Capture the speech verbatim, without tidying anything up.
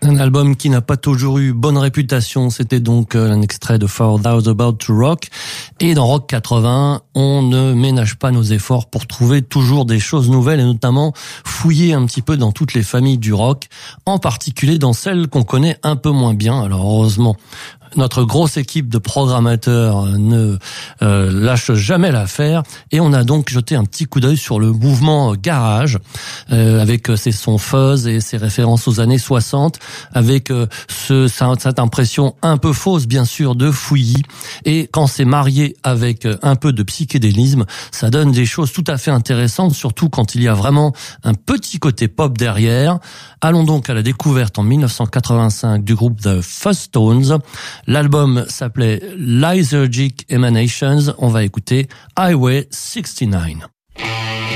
Un album qui n'a pas toujours eu bonne réputation, c'était donc un extrait de For Those About to Rock. Et dans Rock quatre-vingts, on ne ménage pas nos efforts pour trouver toujours des choses nouvelles et notamment fouiller un petit peu dans toutes les familles du rock, en particulier dans celles qu'on connaît un peu moins bien. Alors heureusement, notre grosse équipe de programmateurs ne euh, lâche jamais l'affaire et on a donc jeté un petit coup d'œil sur le mouvement garage euh, avec ses sons fuzz et ses références aux années soixante, avec euh, ce, cette impression un peu fausse bien sûr de fouillis, et quand c'est marié avec un peu de psychédélisme, ça donne des choses tout à fait intéressantes, surtout quand il y a vraiment un petit côté pop derrière. Allons donc à la découverte en mille neuf cent quatre-vingt-cinq du groupe The Fuzztones. L'album s'appelait Lysergic Emanations. On va écouter Highway soixante-neuf.